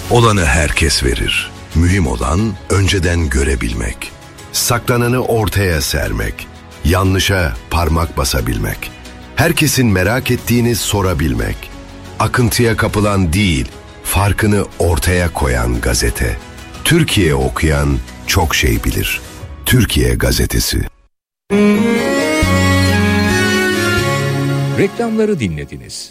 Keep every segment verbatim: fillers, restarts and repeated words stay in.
Olanı herkes verir. Mühim olan önceden görebilmek. Saklananı ortaya sermek. Yanlışa parmak basabilmek. Herkesin merak ettiğini sorabilmek. Akıntıya kapılan değil, farkını ortaya koyan gazete. Türkiye okuyan çok şey bilir. Türkiye Gazetesi. Reklamları dinlediniz.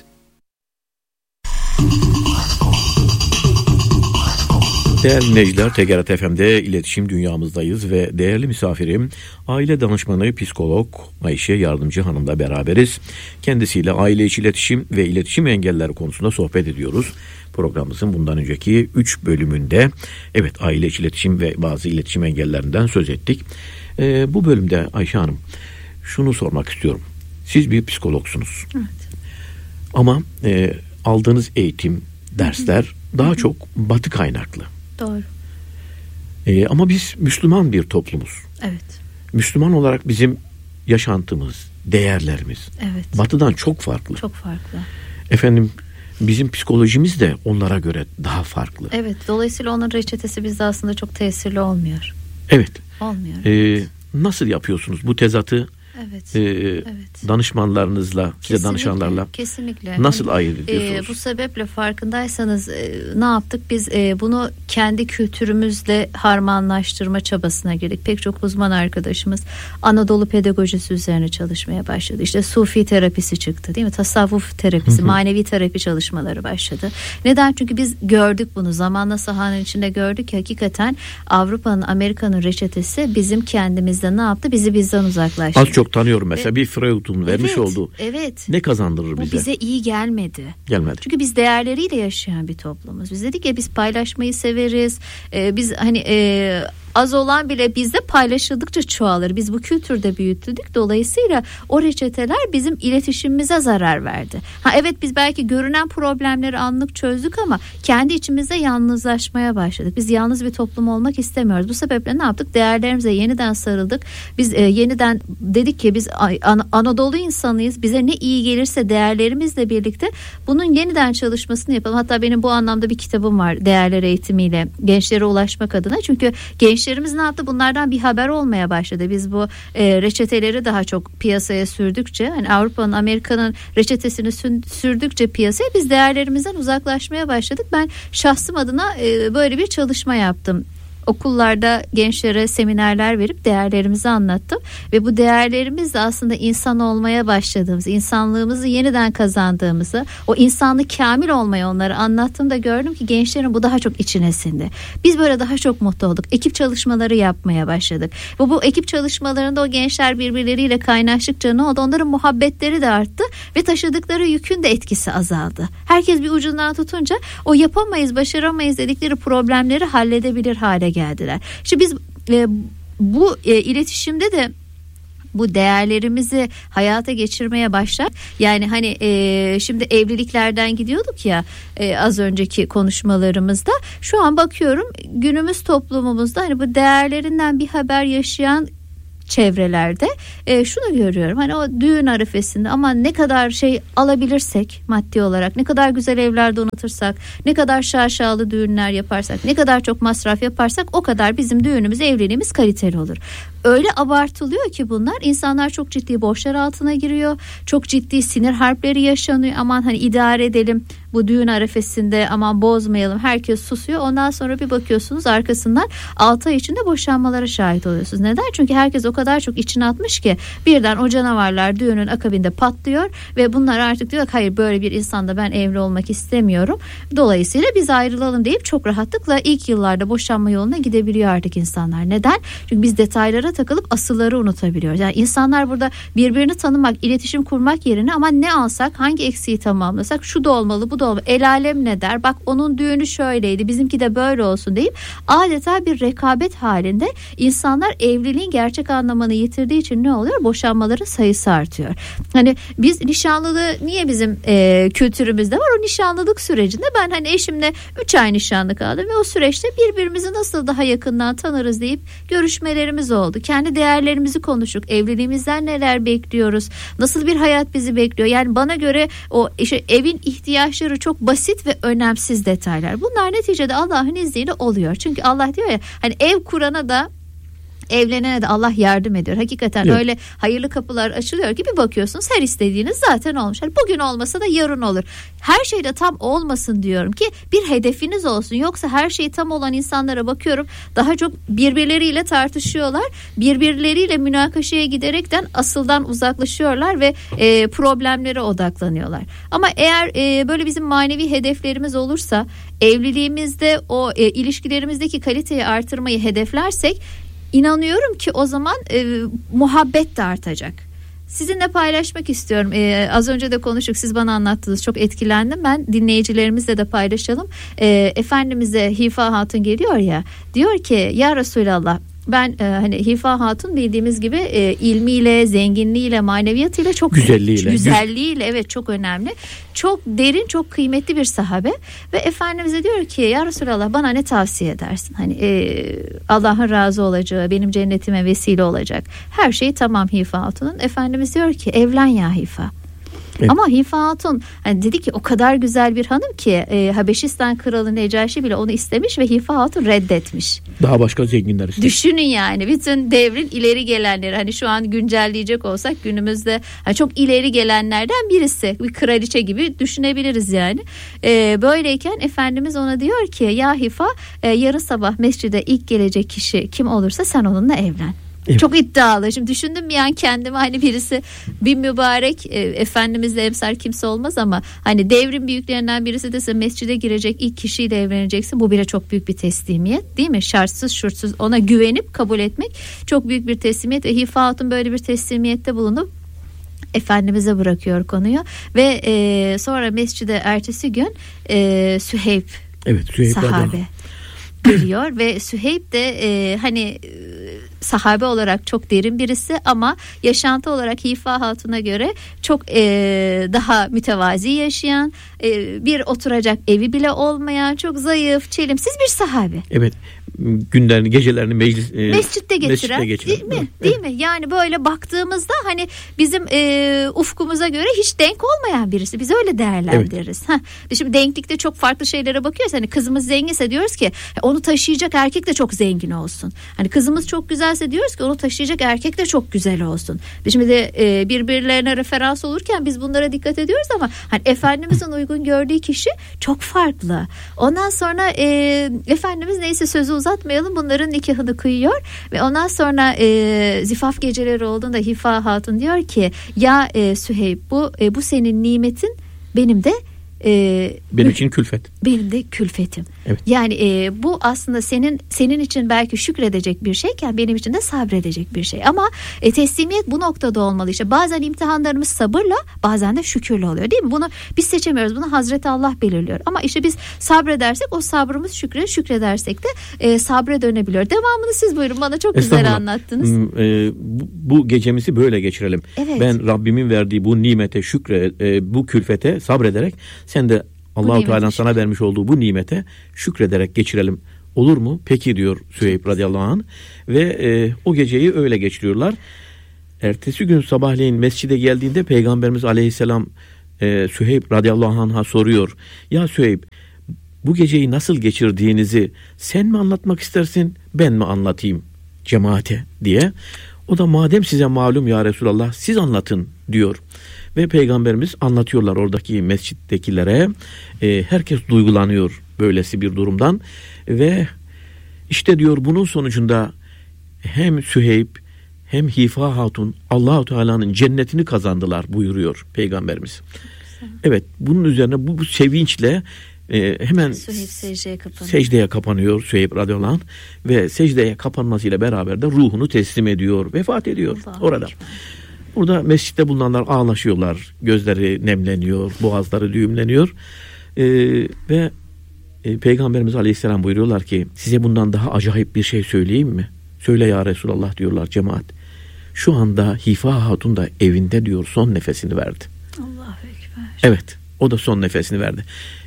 Değerli dinleyiciler, T G R T F M'de iletişim dünyamızdayız ve değerli misafirim aile danışmanı, psikolog Ayşe Yardımcı Hanım'la beraberiz. Kendisiyle aile içi iletişim ve iletişim engelleri konusunda sohbet ediyoruz. Programımızın bundan önceki üç bölümünde evet aile içi iletişim ve bazı iletişim engellerinden söz ettik. Ee, bu bölümde Ayşe Hanım şunu sormak istiyorum. Siz bir psikologsunuz. Evet. Ama e, aldığınız eğitim, dersler Hı-hı. daha Hı-hı. çok batı kaynaklı. Doğru. Ee, ama biz Müslüman bir toplumuz. Evet. Müslüman olarak bizim yaşantımız, değerlerimiz evet. batıdan çok farklı. Çok farklı. Efendim bizim psikolojimiz de onlara göre daha farklı. Evet. Dolayısıyla onun reçetesi bizde aslında çok tesirli olmuyor. Evet. Olmuyor. Ee, evet. Nasıl yapıyorsunuz bu tezatı? Evet. Ee, evet. Danışmanlarınızla, size kesinlikle, danışanlarla kesinlikle. nasıl yani, ayırt ediyorsunuz? E, bu sebeple farkındaysanız e, ne yaptık? Biz e, bunu kendi kültürümüzle harmanlaştırma çabasına girdik. Pek çok uzman arkadaşımız Anadolu pedagojisi üzerine çalışmaya başladı. İşte Sufi terapisi çıktı, değil mi? Tasavvuf terapisi, manevi terapi çalışmaları başladı. Neden? Çünkü biz gördük bunu. Zamanla sahanın içinde gördük ki hakikaten Avrupa'nın, Amerika'nın reçetesi bizim kendimizde ne yaptı? Bizi bizden uzaklaştırdı. Az çok tanıyorum mesela evet. bir Freud'un vermiş evet, olduğu. Evet. Ne kazandırır bu bize? Bu bize iyi gelmedi. Gelmedi. Çünkü biz değerleriyle yaşayan bir toplumuz. Biz dedik ya biz paylaşmayı severiz. Ee, biz hani e, az olan bile bizde paylaşıldıkça çoğalır. Biz bu kültürde büyütüldük. Dolayısıyla o reçeteler bizim iletişimimize zarar verdi. Ha evet biz belki görünen problemleri anlık çözdük ama kendi içimizde yalnızlaşmaya başladık. Biz yalnız bir toplum olmak istemiyoruz. Bu sebeple ne yaptık? Değerlerimize yeniden sarıldık. Biz e, yeniden dedik ki biz An- Anadolu insanıyız. Bize ne iyi gelirse değerlerimizle birlikte bunun yeniden çalışmasını yapalım. Hatta benim bu anlamda bir kitabım var. Değerler eğitimiyle gençlere ulaşmak adına. Çünkü genç Gençlerimiz ne yaptı? Bunlardan bir haber olmaya başladı. Biz bu e, reçeteleri daha çok piyasaya sürdükçe, hani Avrupa'nın, Amerika'nın reçetesini sürdükçe piyasaya biz değerlerimizden uzaklaşmaya başladık. Ben şahsım adına e, böyle bir çalışma yaptım. Okullarda gençlere seminerler verip değerlerimizi anlattım ve bu değerlerimizle aslında insan olmaya başladığımız, insanlığımızı yeniden kazandığımızı, o insanlık kamil olmayı onlara anlattığımda gördüm ki gençlerin bu daha çok içine sindi. Biz böyle daha çok mutlu olduk. Ekip çalışmaları yapmaya başladık. Ve bu ekip çalışmalarında o gençler birbirleriyle kaynaştıkça ne oldu? Onların muhabbetleri de arttı ve taşıdıkları yükün de etkisi azaldı. Herkes bir ucundan tutunca o yapamayız, başaramayız dedikleri problemleri halledebilir hale geldiler. İşte biz e, bu e, iletişimde de bu değerlerimizi hayata geçirmeye başlar. Yani hani e, şimdi evliliklerden gidiyorduk ya e, az önceki konuşmalarımızda. Şu an bakıyorum günümüz toplumumuzda hani bu değerlerinden bir haber yaşayan çevrelerde e, şunu görüyorum, hani o düğün arifesinde ama ne kadar şey alabilirsek maddi olarak, ne kadar güzel evler donatırsak, ne kadar şaşalı düğünler yaparsak, ne kadar çok masraf yaparsak o kadar bizim düğünümüz, evliliğimiz kaliteli olur. Öyle abartılıyor ki bunlar, insanlar çok ciddi borçlar altına giriyor, çok ciddi sinir harpleri yaşanıyor, aman hani idare edelim bu düğün arifesinde, aman bozmayalım, herkes susuyor. Ondan sonra bir bakıyorsunuz arkasından altı ay içinde boşanmalara şahit oluyorsunuz. Neden? Çünkü herkes o kadar çok içine atmış ki birden o canavarlar düğünün akabinde patlıyor ve bunlar artık diyor hayır, böyle bir insanla ben evli olmak istemiyorum. Dolayısıyla biz ayrılalım deyip çok rahatlıkla ilk yıllarda boşanma yoluna gidebiliyor artık insanlar. Neden? Çünkü biz detaylara takılıp asılları unutabiliyoruz. Yani insanlar burada birbirini tanımak, iletişim kurmak yerine ama ne alsak, hangi eksiği tamamlasak, şu da olmalı, bu da olmalı, el alem ne der, bak onun düğünü şöyleydi, bizimki de böyle olsun deyip adeta bir rekabet halinde insanlar evliliğin gerçek anlamını yitirdiği için ne oluyor? Boşanmaların sayısı artıyor. Hani biz nişanlılığı niye bizim e, kültürümüzde var? O nişanlılık sürecinde ben hani eşimle üç ay nişanlı kaldım ve o süreçte birbirimizi nasıl daha yakından tanırız deyip görüşmelerimiz oldu. kendi değerlerimizi konuştuk. Evliliğimizden neler bekliyoruz? Nasıl bir hayat bizi bekliyor? Yani bana göre o işte evin ihtiyaçları çok basit ve önemsiz detaylar. Bunlar neticede Allah'ın izniyle oluyor. Çünkü Allah diyor ya, hani ev kurana da evlenene de Allah yardım ediyor. Hakikaten evet. Öyle hayırlı kapılar açılıyor ki bir bakıyorsunuz her istediğiniz zaten olmuş. Yani bugün olmasa da yarın olur. Her şey de tam olmasın diyorum ki bir hedefiniz olsun. Yoksa her şey tam olan insanlara bakıyorum, daha çok birbirleriyle tartışıyorlar. Birbirleriyle münakaşaya giderekten asıldan uzaklaşıyorlar ve e, problemlere odaklanıyorlar. Ama eğer e, böyle bizim manevi hedeflerimiz olursa, evliliğimizde o e, ilişkilerimizdeki kaliteyi artırmayı hedeflersek, İnanıyorum ki o zaman e, muhabbet de artacak. Sizinle paylaşmak istiyorum. Ee, az önce de konuştuk. Siz bana anlattınız. Çok etkilendim. Ben dinleyicilerimizle de paylaşalım. Ee, Efendimiz'e Hifa Hatun geliyor ya. Diyor ki ya Resulallah, ben e, hani Hifa Hatun bildiğimiz gibi e, ilmiyle, zenginliğiyle, maneviyatıyla çok güzelliğiyle, güzelliğiyle evet çok önemli. Çok derin, çok kıymetli bir sahabe ve Efendimiz'e diyor ki ya Resulallah, bana ne tavsiye edersin? Hani e, Allah'ın razı olacağı, benim cennetime vesile olacak. Her şey tamam Hifa Hatun'un. Efendimiz diyor ki evlen ya Hifa. Evet. Ama Hifa Hatun hani dedi ki o kadar güzel bir hanım ki e, Habeşistan kralı Necaşi bile onu istemiş ve Hifa Hatun reddetmiş. Daha başka zenginler istemiş. Düşünün yani bütün devrin ileri gelenleri, hani şu an güncelleyecek olsak günümüzde hani çok ileri gelenlerden birisi, bir kraliçe gibi düşünebiliriz yani. E, böyleyken Efendimiz ona diyor ki ya Hifa, e, yarın sabah mescide ilk gelecek kişi kim olursa sen onunla evlen. Evet. Çok iddialı. Şimdi düşündüm bir an kendime, hani birisi bir mübarek e, Efendimizle emsal kimse olmaz ama hani devrin büyüklerinden birisi dese mescide girecek ilk kişiyle evleneceksin, bu bile çok büyük bir teslimiyet değil mi? Şartsız şurtsuz ona güvenip kabul etmek çok büyük bir teslimiyet ve Hifa Hatun böyle bir teslimiyette bulunup Efendimiz'e bırakıyor konuyu ve e, sonra mescide ertesi gün e, Süheyb, evet, Süheyb sahabe geliyor ve Süheyb de e, hani e, sahabe olarak çok derin birisi ama yaşantı olarak Hifa Hatun'a göre çok e, daha mütevazi yaşayan, e, bir oturacak evi bile olmayan, çok zayıf, çelimsiz bir sahabe. Evet. Günlerini, gecelerini meclis, e, mescitte geçiren, mescitte geçiren değil mi? Değil evet. mi? Yani böyle baktığımızda hani bizim e, ufkumuza göre hiç denk olmayan birisi. Biz öyle değerlendiririz. Evet. Heh. Şimdi denklikte çok farklı şeylere bakıyoruz. Hani kızımız zenginse diyoruz ki onu taşıyacak erkek de çok zengin olsun. Hani kızımız çok güzelse diyoruz ki onu taşıyacak erkek de çok güzel olsun. Şimdi de e, birbirlerine referans olurken biz bunlara dikkat ediyoruz ama hani Efendimizin uygun gördüğü kişi çok farklı. Ondan sonra e, Efendimiz neyse sözü uzatmayalım, bunların nikahını kıyıyor ve ondan sonra e, zifaf geceleri olduğunda Hifa Hatun diyor ki ya e, Süheyb, bu e, bu senin nimetin, benim de e, benim için külfet. Benim de külfetim. Evet. Yani e, bu aslında senin senin için belki şükredecek bir şeyken benim için de sabredecek bir şey. Ama e, teslimiyet bu noktada olmalı. İşte bazen imtihanlarımız sabırla, bazen de şükürle oluyor, değil mi? Bunu biz seçemiyoruz. Bunu Hazreti Allah belirliyor. Ama işte biz sabredersek o sabrımız şükre, şükredersek de e, sabre dönebiliyor. Devamını siz buyurun. Bana çok güzel anlattınız. E, bu, bu gecemizi böyle geçirelim. Evet. Ben Rabbimin verdiği bu nimete şükre, e, bu külfete sabrederek, sen de Allah-u Teala'nın sana vermiş olduğu bu nimete şükrederek geçirelim. Olur mu? Peki diyor Süheyb radıyallahu anh. Ve e, o geceyi öyle geçiriyorlar. Ertesi gün sabahleyin mescide geldiğinde Peygamberimiz aleyhisselam e, Süheyb radıyallahu anh'a soruyor. Ya Süheyb, bu geceyi nasıl geçirdiğinizi sen mi anlatmak istersin, ben mi anlatayım cemaate diye. O da madem size malum ya Resulallah, siz anlatın diyor. Ve Peygamberimiz anlatıyorlar oradaki mescittekilere. E, herkes duygulanıyor böylesi bir durumdan. Ve işte diyor bunun sonucunda hem Süheyb hem Hifa Hatun Allah-u Teala'nın cennetini kazandılar buyuruyor Peygamberimiz. Evet, bunun üzerine bu, bu sevinçle e, hemen Süheyb secdeye kapanıyor. secdeye kapanıyor Süheyb radıyallahu anh ve secdeye kapanmasıyla beraber de ruhunu teslim ediyor, vefat ediyor Allah orada. Ekber. Burada mescitte bulunanlar ağlaşıyorlar, gözleri nemleniyor, boğazları düğümleniyor ee, ve e, Peygamberimiz Aleyhisselam buyuruyorlar ki size bundan daha acayip bir şey söyleyeyim mi? Söyle ya Resulallah diyorlar cemaat. Şu anda Hifa Hatun da evinde diyor son nefesini verdi. Allahu Ekber. Evet, o da son nefesini verdi.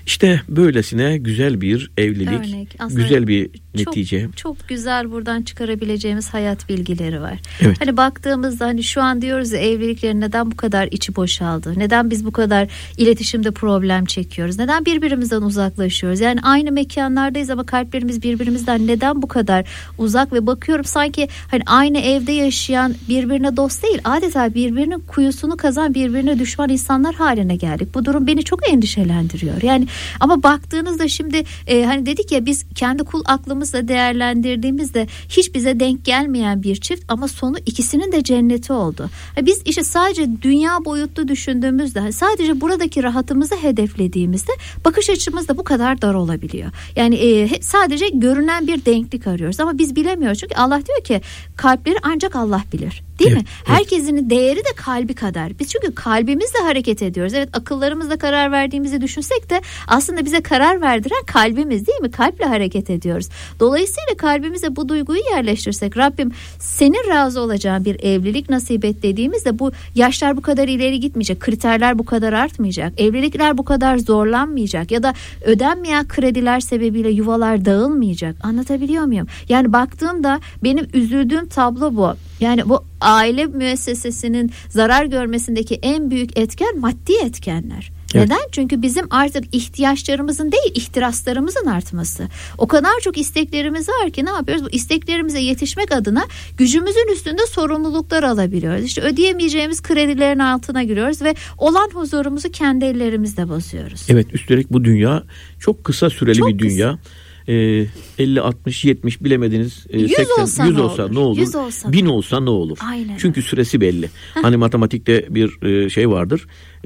İşte böylesine güzel bir evlilik, örnek. Aslında güzel bir netice. Çok, çok güzel buradan çıkarabileceğimiz hayat bilgileri var. Evet. Hani baktığımızda hani şu an diyoruz ya, evliliklerin neden bu kadar içi boşaldı? Neden biz bu kadar iletişimde problem çekiyoruz? Neden birbirimizden uzaklaşıyoruz? Yani aynı mekanlardayız ama kalplerimiz birbirimizden neden bu kadar uzak? Ve bakıyorum sanki hani aynı evde yaşayan, birbirine dost değil, adeta birbirinin kuyusunu kazan, birbirine düşman insanlar haline geldik. Bu durum beni çok endişelendiriyor. Yani ama baktığınızda şimdi e, hani dedik ya, biz kendi kul aklımızla değerlendirdiğimizde hiç bize denk gelmeyen bir çift ama sonu ikisinin de cenneti oldu. Yani biz işte sadece dünya boyutlu düşündüğümüzde, hani sadece buradaki rahatımızı hedeflediğimizde bakış açımız da bu kadar dar olabiliyor. Yani e, sadece görünen bir denklik arıyoruz ama biz bilemiyoruz. Çünkü Allah diyor ki kalpleri ancak Allah bilir. Değil evet, mi? Herkesin evet. değeri de kalbi kadar. Biz çünkü kalbimizle hareket ediyoruz. Evet, akıllarımızla karar verdiğimizi düşünsek de aslında bize karar verdiren kalbimiz, değil mi? Kalple hareket ediyoruz. Dolayısıyla kalbimize bu duyguyu yerleştirsek, Rabbim senin razı olacağın bir evlilik nasip et dediğimizde bu yaşlar bu kadar ileri gitmeyecek. Kriterler bu kadar artmayacak. Evlilikler bu kadar zorlanmayacak ya da ödenmeyen krediler sebebiyle yuvalar dağılmayacak. Anlatabiliyor muyum? Yani baktığımda benim üzüldüğüm tablo bu. Yani bu aile müessesesinin zarar görmesindeki en büyük etken maddi etkenler. Evet. Neden? Çünkü bizim artık ihtiyaçlarımızın değil, ihtiraslarımızın artması. O kadar çok isteklerimiz var ki ne yapıyoruz? Bu isteklerimize yetişmek adına gücümüzün üstünde sorumluluklar alabiliyoruz. İşte ödeyemeyeceğimiz kredilerin altına giriyoruz ve olan huzurumuzu kendi ellerimizle bozuyoruz. Evet, üstelik bu dünya çok kısa süreli çok bir dünya. Kısa. elli altmış yetmiş bilemediniz seksen olsa yüz ne olsa olur? ne olur? yüz olsa bin olsa ne olur? Aynen. Çünkü süresi belli. Hani matematikte bir şey vardır.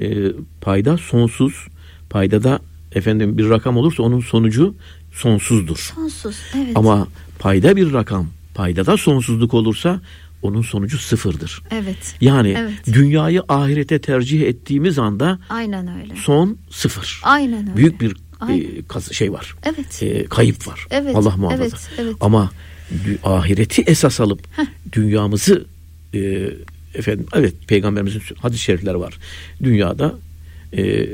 Payda sonsuz, payda da efendim bir rakam olursa onun sonucu sonsuzdur. Sonsuz. Evet. Ama payda bir rakam, payda da sonsuzluk olursa onun sonucu sıfırdır. Evet. Yani evet. dünyayı ahirete tercih ettiğimiz anda aynen öyle. Son sıfır. Aynen öyle. Büyük bir e, şey var. Evet. E, kayıp var. Evet. Allah muhafaza. Evet. Evet. Ama ahireti esas alıp Heh. dünyamızı e, efendim evet, peygamberimizin hadis-i şerifleri var. Dünyada e,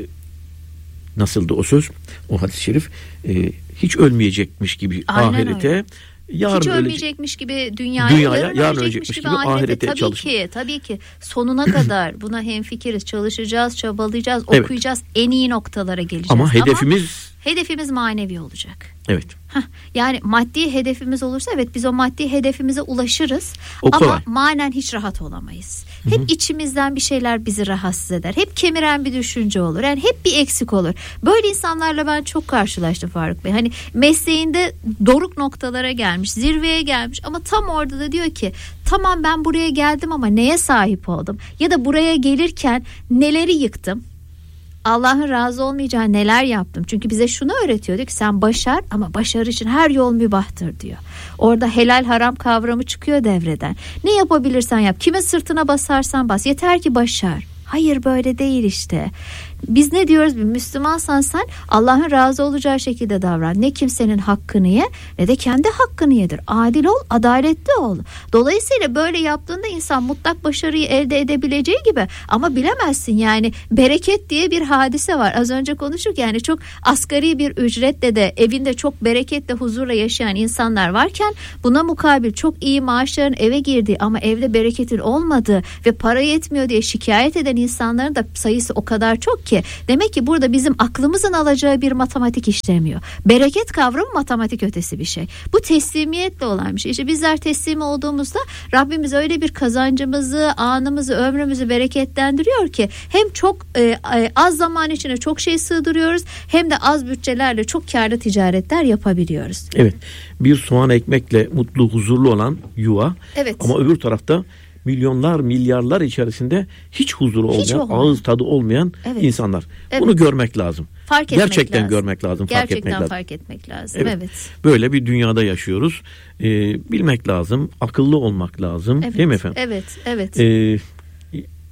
nasıldı o söz? O hadis-i şerif e, hiç ölmeyecekmiş gibi aynen ahirete öyle. Yarın hiç ölmeyecekmiş gibi dünyaya, dünyaya yarın, yarın ölecekmiş gibi, gibi ahirete, ahirete tabii çalışmak. ki tabii ki sonuna kadar buna hemfikiriz, çalışacağız, çabalayacağız, evet. okuyacağız, en iyi noktalara geleceğiz. Ama hedefimiz Ama hedefimiz manevi olacak. Evet. Heh, yani maddi hedefimiz olursa evet biz o maddi hedefimize ulaşırız o ama kolay. manen hiç rahat olamayız. Hep Hı-hı. içimizden bir şeyler bizi rahatsız eder. Hep kemiren bir düşünce olur. Yani hep bir eksik olur. Böyle insanlarla ben çok karşılaştım Faruk Bey. Hani mesleğinde doruk noktalara gelmiş, zirveye gelmiş ama tam orada da diyor ki tamam ben buraya geldim ama neye sahip oldum? Ya da buraya gelirken neleri yıktım? Allah'ın razı olmayacağı neler yaptım? Çünkü bize şunu öğretiyor, diyor ki sen başar ama başarı için her yol mübahtır diyor. Orada helal haram kavramı çıkıyor devreden. Ne yapabilirsen yap, kime sırtına basarsan bas, yeter ki başar. Hayır, böyle değil işte. Biz ne diyoruz? Bir Müslümansan sen Allah'ın razı olacağı şekilde davran. Ne kimsenin hakkını ye ne de kendi hakkını yedir. Adil ol, adaletli ol. Dolayısıyla böyle yaptığında insan mutlak başarıyı elde edebileceği gibi ama bilemezsin yani bereket diye bir hadise var. Az önce konuştuk yani çok asgari bir ücretle de evinde çok bereketle huzurla yaşayan insanlar varken buna mukabil çok iyi maaşların eve girdiği ama evde bereketin olmadığı ve para yetmiyor diye şikayet eden insanların da sayısı o kadar çok ki demek ki burada bizim aklımızın alacağı bir matematik işlemiyor. Bereket kavramı matematik ötesi bir şey. Bu teslimiyetle olan bir şey. İşte bizler teslim olduğumuzda Rabbimiz öyle bir kazancımızı, anımızı, ömrümüzü bereketlendiriyor ki hem çok e, az zaman içine çok şey sığdırıyoruz hem de az bütçelerle çok kârlı ticaretler yapabiliyoruz. Evet. Bir soğan ekmekle mutlu, huzurlu olan yuva. Evet. Ama öbür tarafta milyonlar, milyarlar içerisinde hiç huzuru olmayan, ağız tadı olmayan evet. insanlar. Evet. Bunu görmek lazım. Fark etmek Gerçekten lazım. görmek lazım. Gerçekten fark etmek lazım. fark etmek lazım. Evet. evet. Böyle bir dünyada yaşıyoruz. Ee, bilmek lazım, akıllı olmak lazım. Evet. Değil mi efendim? Evet, evet. Ee,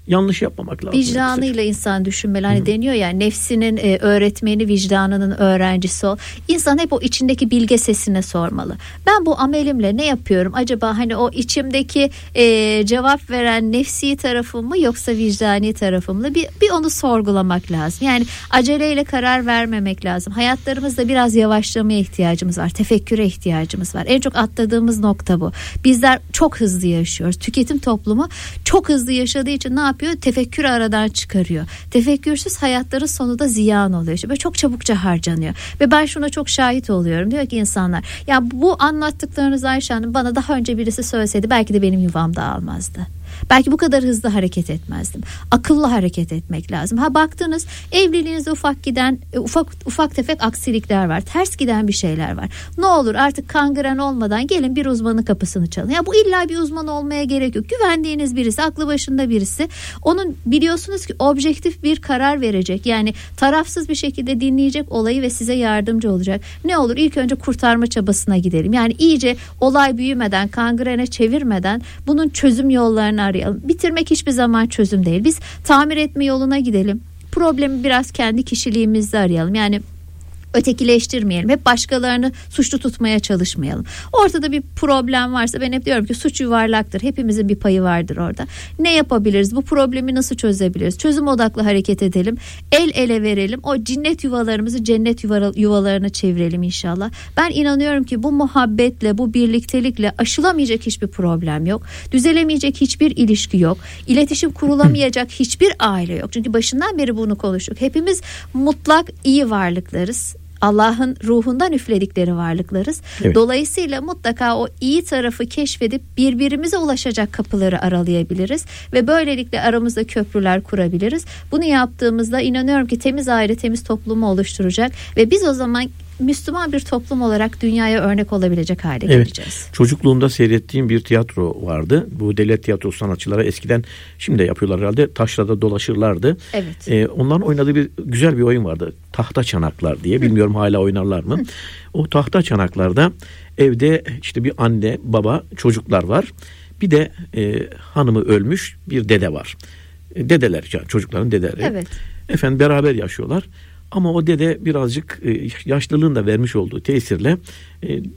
yanlış yapmamak lazım. Vicdanıyla insan düşünmeli. Hani deniyor ya, nefsinin e, öğretmeni, vicdanının öğrencisi ol. İnsan hep o içindeki bilge sesine sormalı. Ben bu amelimle ne yapıyorum? Acaba hani o içimdeki e, cevap veren nefsi tarafım mı yoksa vicdani tarafım mı? Bir, bir onu sorgulamak lazım. Yani aceleyle karar vermemek lazım. Hayatlarımızda biraz yavaşlamaya ihtiyacımız var. Tefekküre ihtiyacımız var. En çok atladığımız nokta bu. Bizler çok hızlı yaşıyoruz. Tüketim toplumu çok hızlı yaşadığı için ne yapıyor? Tefekkür aradan çıkarıyor. Tefekkürsüz hayatların sonunda ziyan oluyor. İşte böyle çok çabukça harcanıyor. Ve ben şuna çok şahit oluyorum. Diyor ki insanlar, ya bu anlattıklarınız Ayşe Hanım bana daha önce birisi söyleseydi belki de benim yuvam dağılmazdı. Belki bu kadar hızlı hareket etmezdim. Akıllı hareket etmek lazım. Ha baktınız evliliğinizde ufak giden ufak ufak tefek aksilikler var. Ters giden bir şeyler var. Ne olur artık kangren olmadan gelin bir uzmanın kapısını çalın. Ya bu illa bir uzman olmaya gerek yok. Güvendiğiniz birisi, aklı başında birisi. Onun biliyorsunuz ki objektif bir karar verecek. Yani tarafsız bir şekilde dinleyecek olayı ve size yardımcı olacak. Ne olur ilk önce kurtarma çabasına gidelim. Yani iyice olay büyümeden, kangrene çevirmeden bunun çözüm yollarını arayalım. Bitirmek hiçbir zaman çözüm değil. Biz tamir etme yoluna gidelim. Problemi biraz kendi kişiliğimizde arayalım. Yani ötekileştirmeyelim. Hep başkalarını suçlu tutmaya çalışmayalım. Ortada bir problem varsa ben hep diyorum ki suç yuvarlaktır. Hepimizin bir payı vardır orada. Ne yapabiliriz? Bu problemi nasıl çözebiliriz? Çözüm odaklı hareket edelim. El ele verelim. O cinnet yuvalarımızı cennet yuvalarına çevirelim inşallah. Ben inanıyorum ki bu muhabbetle, bu birliktelikle aşılamayacak hiçbir problem yok. Düzelemeyecek hiçbir ilişki yok. İletişim kurulamayacak hiçbir aile yok. Çünkü başından beri bunu konuştuk. Hepimiz mutlak iyi varlıklarız. Allah'ın ruhundan üfledikleri varlıklarız. Evet. Dolayısıyla mutlaka o iyi tarafı keşfedip birbirimize ulaşacak kapıları aralayabiliriz ve böylelikle aramızda köprüler kurabiliriz. Bunu yaptığımızda inanıyorum ki temiz aile, temiz toplumu oluşturacak ve biz o zaman Müslüman bir toplum olarak dünyaya örnek olabilecek hale evet. geleceğiz. Çocukluğumda seyrettiğim bir tiyatro vardı. Bu devlet tiyatro sanatçıları eskiden, şimdi de yapıyorlar herhalde, taşrada dolaşırlardı. Evet. Ee, onların oynadığı bir güzel bir oyun vardı. Tahta Çanaklar diye. Bilmiyorum hala oynarlar mı? O tahta çanaklarda evde işte bir anne, baba, çocuklar var. Bir de e, hanımı ölmüş bir dede var. E, dedeler, çocukların dedeleri. Evet. Efendim beraber yaşıyorlar. Ama o dede birazcık e, yaşlılığın da vermiş olduğu tesirle e, e,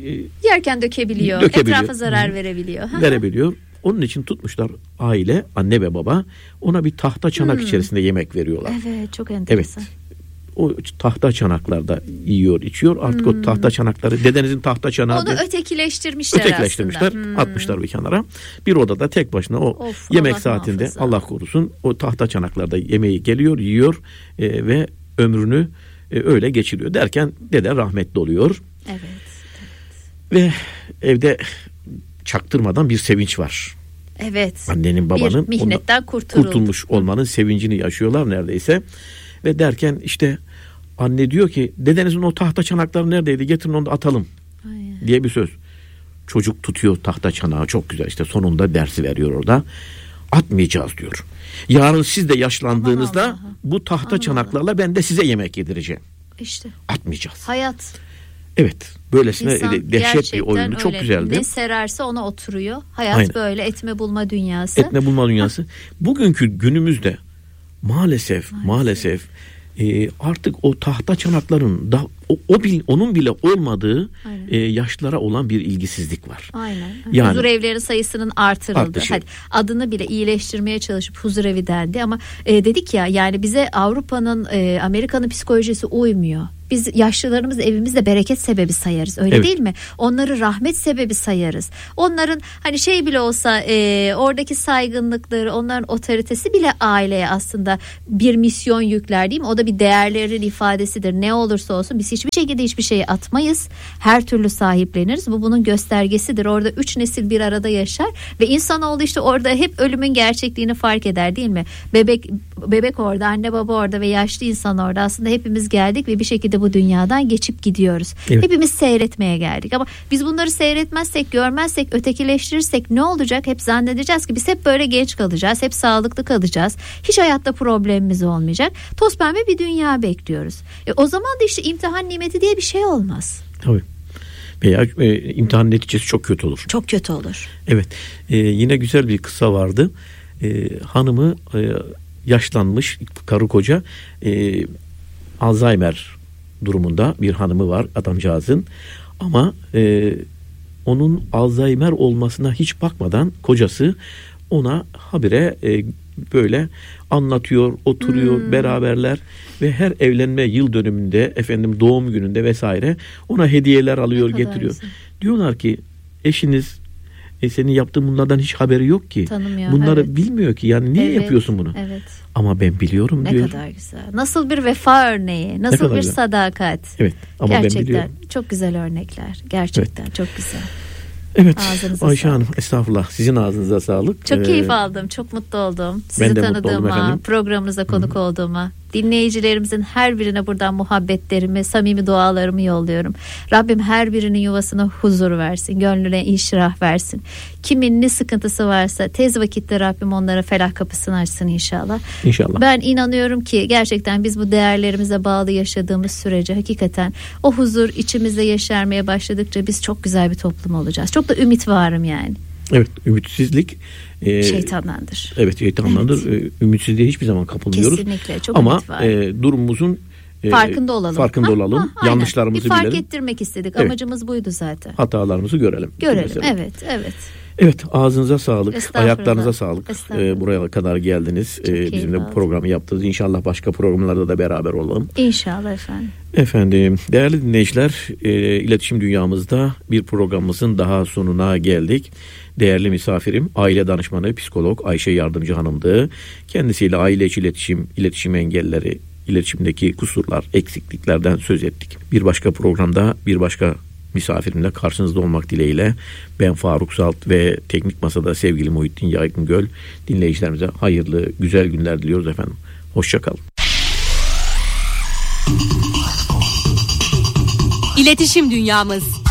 yerken dökebiliyor, dökebiliyor, etrafa zarar verebiliyor. Verebiliyor. Onun için tutmuşlar aile, anne ve baba, ona bir tahta çanak hmm. içerisinde yemek veriyorlar. Evet, çok enteresan. Evet. O tahta çanaklarda yiyor, içiyor. Artık hmm. o tahta çanakları, dedenizin tahta çanağı. Onu ötekileştirmişler, ötekileştirmişler aslında. Hmm. Atmışlar bir kenara. Bir odada tek başına o of, yemek Allah saatinde muhafaza. Allah korusun o tahta çanaklarda yemeği geliyor, yiyor e, ve ömrünü e, öyle geçiriyor. Derken dede rahmetli oluyor. Evet, evet. Ve evde çaktırmadan bir sevinç var. Evet. Annenin, babanın bir mihnetten kurtulmuş olmanın sevincini yaşıyorlar neredeyse. Ve derken işte anne diyor ki dedenizin o tahta çanakları neredeydi? Getirin onu da atalım. Aynen. Diye bir söz. Çocuk tutuyor tahta çanağı, çok güzel, işte sonunda dersi veriyor orada. Atmayacağız diyor. Yarın siz de yaşlandığınızda Allah Allah. bu tahta Allah çanaklarla Allah. ben de size yemek yedireceğim. İşte. Atmayacağız. Hayat. Evet. Böylesine İnsan dehşet bir oyunu öyle. Çok güzeldi. Ne sererse ona oturuyor. Hayat Aynen. böyle etme bulma dünyası. Etme bulma dünyası. Bugünkü günümüzde maalesef maalesef, maalesef e, artık o tahta çanakların da o, o bil, onun bile olmadığı e, yaşlılara olan bir ilgisizlik var. Aynen. Yani, huzur evleri sayısının artırıldı. Artışı. Hadi adını bile iyileştirmeye çalışıp huzur evi dendi ama e, dedik ya, yani bize Avrupa'nın, e, Amerika'nın psikolojisi uymuyor. Biz yaşlılarımızı evimizde bereket sebebi sayarız, öyle evet. değil mi? Onları rahmet sebebi sayarız. Onların hani şey bile olsa e, oradaki saygınlıkları, onların otoritesi bile aileye aslında bir misyon yükler, değil mi? O da bir değerlerin ifadesidir. Ne olursa olsun biz hiçbir şekilde hiçbir şeyi atmayız. Her türlü sahipleniriz. Bu bunun göstergesidir. Orada üç nesil bir arada yaşar ve insanoğlu işte orada hep ölümün gerçekliğini fark eder, değil mi? Bebek bebek orada, anne baba orada ve yaşlı insan orada. Aslında hepimiz geldik ve bir şekilde bu dünyadan geçip gidiyoruz. Evet. Hepimiz seyretmeye geldik ama biz bunları seyretmezsek, görmezsek, ötekileştirirsek ne olacak? Hep zannedeceğiz ki biz hep böyle genç kalacağız, hep sağlıklı kalacağız. Hiç hayatta problemimiz olmayacak. Toz pembe bir dünya bekliyoruz. E, o zaman da işte imtihan nimeti diye bir şey olmaz. Tabii. Veya e, imtihan neticesi çok kötü olur. Çok kötü olur. Evet. E, yine güzel bir kıssa vardı. e, hanımı e, yaşlanmış, karı koca, e, Alzheimer durumunda bir hanımı var adamcağızın. Ama e, onun Alzheimer olmasına hiç bakmadan kocası ona habire e, böyle anlatıyor, oturuyor, hmm. beraberler ve her evlenme yıl dönümünde, efendim doğum gününde vesaire ona hediyeler alıyor, getiriyor. Güzel. Diyorlar ki eşiniz e, senin yaptığın bunlardan hiç haberi yok ki. Tanımıyor. Bunları evet. bilmiyor ki. Yani niye evet. yapıyorsun bunu? Evet. Ama ben biliyorum ne diyor. Ne kadar güzel. Nasıl bir vefa örneği, nasıl bir güzel. Sadakat. Evet. Ama gerçekten ben biliyorum. Çok güzel örnekler. Gerçekten evet. çok güzel. Evet ağzınıza Ayşe sağlık. Hanım, estağfurullah, sizin ağzınıza sağlık. Çok ee, keyif aldım, çok mutlu oldum sizi tanıdığıma, programınıza konuk Hı-hı. olduğuma. Dinleyicilerimizin her birine buradan muhabbetlerimi, samimi dualarımı yolluyorum. Rabbim her birinin yuvasına huzur versin, gönlüne inşirah versin. Kimin ne sıkıntısı varsa tez vakitte Rabbim onlara felah kapısını açsın inşallah. İnşallah. Ben inanıyorum ki gerçekten biz bu değerlerimize bağlı yaşadığımız sürece hakikaten o huzur içimizde yeşermeye başladıkça biz çok güzel bir toplum olacağız. Çok da ümit varım yani. Evet, ümitsizlik e, şeytandandır. Evet, şeytandandır. Evet. Ümitsizliğe hiçbir zaman kapılmıyoruz. Kesinlikle, çok ama ümit var. e, durumumuzun e, farkında olalım. Farkında ha, olalım. Ha, yanlışlarımızı bir fark bilelim. ettirmek istedik. Evet. Amacımız buydu zaten. Hatalarımızı görelim. Görelim. Evet, evet. Evet, ağzınıza sağlık, ayaklarınıza sağlık. Ee, buraya kadar geldiniz. Ee, bizimle bu programı yaptınız. İnşallah başka programlarda da beraber olalım. İnşallah efendim. Efendim, değerli dinleyiciler, e, iletişim dünyamızda bir programımızın daha sonuna geldik. Değerli misafirim, aile danışmanı, psikolog Ayşe Yardımcı Hanım'dı. Kendisiyle aile içi iletişim, iletişim engelleri, iletişimdeki kusurlar, eksikliklerden söz ettik. Bir başka programda, bir başka misafirimle karşınızda olmak dileğiyle ben Faruk Salt ve teknik masada sevgili Muhittin Yaygıngöl, dinleyicilerimize hayırlı, güzel günler diliyoruz efendim. Hoşça kalın. İletişim dünyamız.